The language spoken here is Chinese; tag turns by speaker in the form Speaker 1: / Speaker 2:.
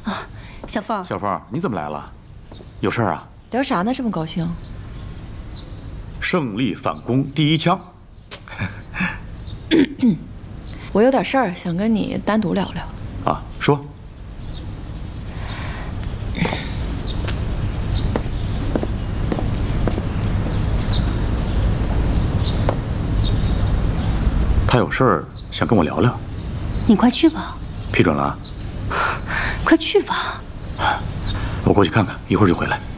Speaker 1: 小凤，
Speaker 2: 小凤，你怎么来了？有事儿啊？
Speaker 3: 聊啥呢？这么高兴？
Speaker 2: 胜利反攻第一枪。
Speaker 3: 我有点事儿想跟你单独聊聊。
Speaker 2: 啊，说。他有事儿想跟我聊聊。
Speaker 1: 你快去吧。
Speaker 2: 批准了啊？
Speaker 1: 快去吧。
Speaker 2: 我过去看看，一会儿就回来。